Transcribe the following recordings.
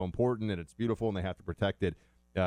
important and it's beautiful and they have to protect it.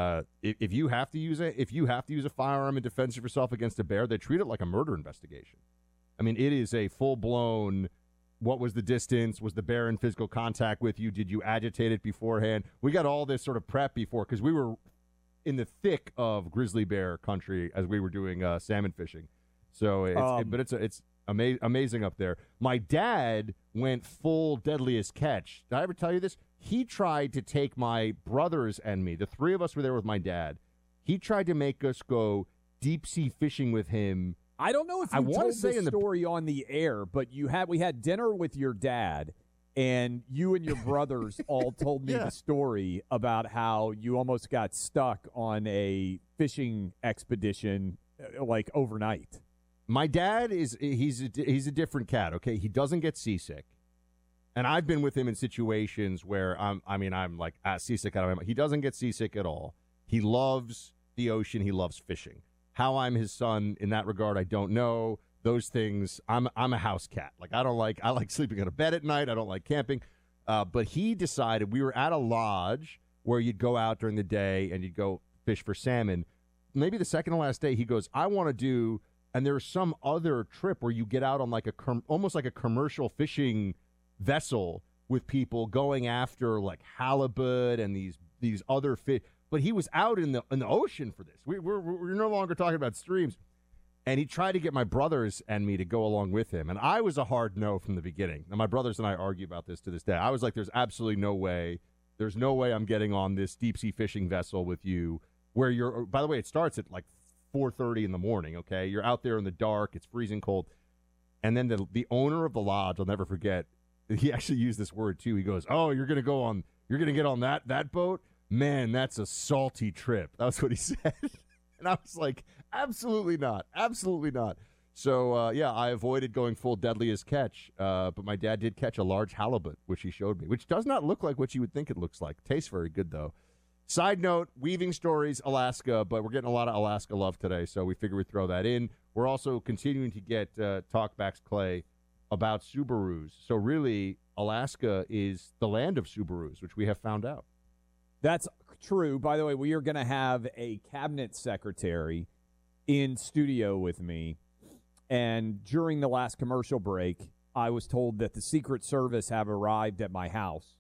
If you have to use a firearm in defense of yourself against a bear, they treat it like a murder investigation. I mean, it is a full-blown, what was the distance? Was the bear in physical contact with you? Did you agitate it beforehand? We got all this sort of prep before because we were in the thick of grizzly bear country as we were doing salmon fishing. So, it's amazing up there. My dad went full deadliest catch. Did I ever tell you this? He tried to take my brothers and me. The three of us were there with my dad. He tried to make us go deep sea fishing with him. I don't know if you told this story on the air, but we had dinner with your dad, and you and your brothers all told me the story about how you almost got stuck on a fishing expedition like overnight. My dad he's a different cat, okay? He doesn't get seasick. And I've been with him in situations where I'm like seasick out of my mind. He doesn't get seasick at all. He loves the ocean. He loves fishing. How I'm his son in that regard, I don't know. Those things, I'm a house cat. Like I like sleeping in a bed at night. I don't like camping. But he decided, we were at a lodge where you'd go out during the day and you'd go fish for salmon. Maybe the second to last day, he goes, I want to do, and there's some other trip where you get out on like almost like a commercial fishing vessel with people going after like halibut and these other fish. But he was out in the ocean for this. We're no longer talking about streams. And he tried to get my brothers and me to go along with him. And I was a hard no from the beginning. And my brothers and I argue about this to this day. I was like, there's absolutely no way. There's no way I'm getting on this deep sea fishing vessel with you where you're, by the way, it starts at like 4:30 in the morning, okay? You're out there in the dark. It's freezing cold. And then the owner of the lodge, I'll never forget, he actually used this word too. He goes, oh, you're going to get on that boat? Man, that's a salty trip. That's what he said. And I was like, absolutely not. Absolutely not. So, I avoided going full deadliest catch. But my dad did catch a large halibut, which he showed me, which does not look like what you would think it looks like. Tastes very good, though. Side note, Weaving Stories, Alaska, but we're getting a lot of Alaska love today, so we figure we'd throw that in. We're also continuing to get talkbacks, Clay, about Subarus. So really, Alaska is the land of Subarus, which we have found out. That's true. By the way, we are going to have a cabinet secretary in studio with me. And during the last commercial break, I was told that the Secret Service have arrived at my house.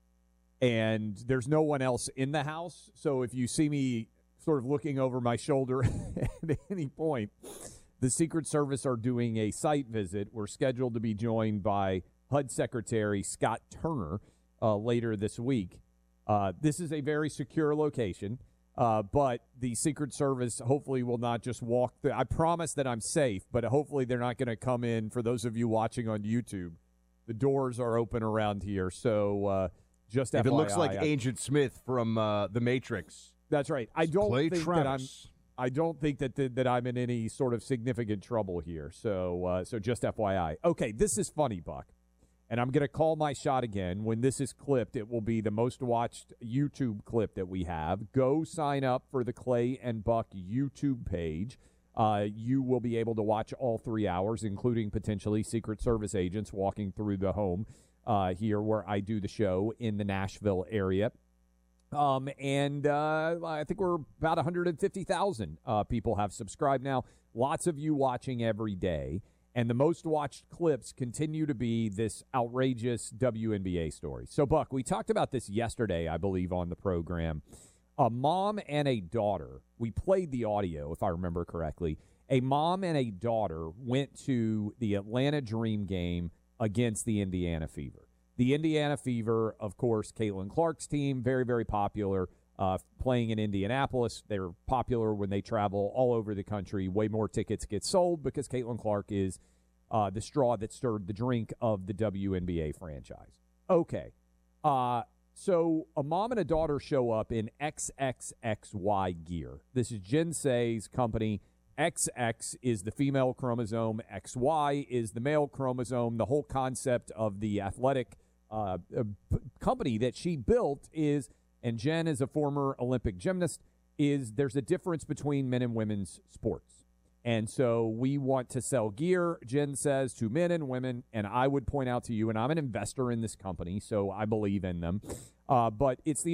And there's no one else in the house. So if you see me sort of looking over my shoulder at any point, the Secret Service are doing a site visit. We're scheduled to be joined by HUD Secretary Scott Turner later this week. This is a very secure location, but the Secret Service hopefully will not just walk through. I promise that I'm safe, but hopefully they're not going to come in. For those of you watching on YouTube, the doors are open around here. So just if FYI, it looks like Agent Smith from The Matrix. That's right. I don't think that I'm in any sort of significant trouble here. So just FYI. Okay, this is funny, Buck. And I'm going to call my shot again. When this is clipped, it will be the most watched YouTube clip that we have. Go sign up for the Clay and Buck YouTube page. You will be able to watch all 3 hours, including potentially Secret Service agents walking through the home here where I do the show in the Nashville area. I think we're about 150,000 people have subscribed now. Lots of you watching every day. And the most watched clips continue to be this outrageous WNBA story. So, Buck, we talked about this yesterday, I believe, on the program. A mom and a daughter, we played the audio, if I remember correctly. A mom and a daughter went to the Atlanta Dream game against the Indiana Fever. The Indiana Fever, of course, Caitlin Clark's team, very, very popular, playing in Indianapolis. They're popular when they travel all over the country. Way more tickets get sold because Caitlin Clark is the straw that stirred the drink of the WNBA franchise. Okay. So a mom and a daughter show up in XXXY gear. This is Jen Say's company. XX is the female chromosome. XY is the male chromosome. The whole concept of the athletic company that she built is, and Jen is a former Olympic gymnast, is there's a difference between men and women's sports. And so we want to sell gear, Jen says, to men and women. And I would point out to you, and I'm an investor in this company, so I believe in them. But it's the